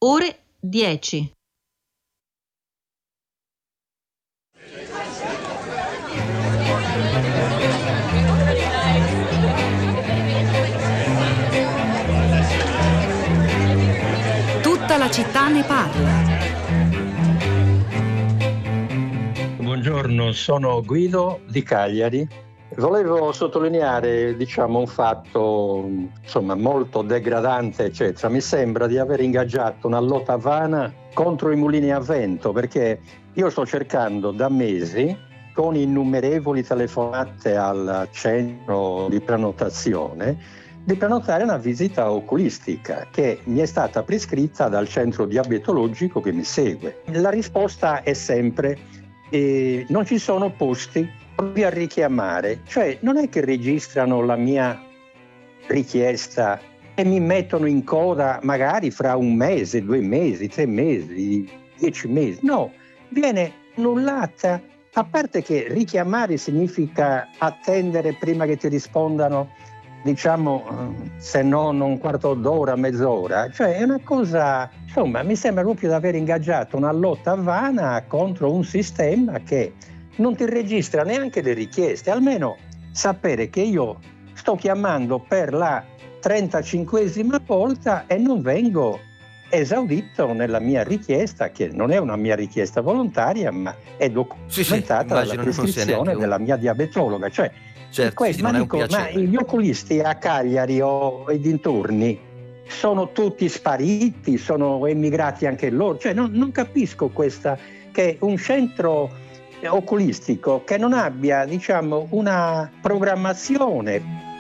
ore 10. Tutta la città ne parla. Buongiorno, sono Guido di Cagliari. Volevo sottolineare, un fatto, molto degradante, eccetera. Mi sembra di aver ingaggiato una lotta vana contro i mulini a vento, perché io sto cercando da mesi, con innumerevoli telefonate al centro di prenotazione, di prenotare una visita oculistica che mi è stata prescritta dal centro diabetologico che mi segue. La risposta è sempre: non ci sono posti, provi a richiamare. Cioè, non è che registrano la mia richiesta e mi mettono in coda magari fra 1 mese, 2 mesi, 3 mesi, 10 mesi. No, viene annullata. A parte che richiamare significa attendere prima che ti rispondano, se non un quarto d'ora, mezz'ora. Cioè è una cosa, mi sembra proprio di aver ingaggiato una lotta vana contro un sistema che non ti registra neanche le richieste. Almeno sapere che io sto chiamando per la 35esima volta e non vengo esaudito nella mia richiesta, che non è una mia richiesta volontaria, ma è documentata dalla prescrizione della mia diabetologa. Cioè, certo, ma gli oculisti a Cagliari o ai dintorni sono tutti spariti, sono emigrati anche loro. Cioè, non capisco questa, che un centro oculistico che non abbia, una programmazione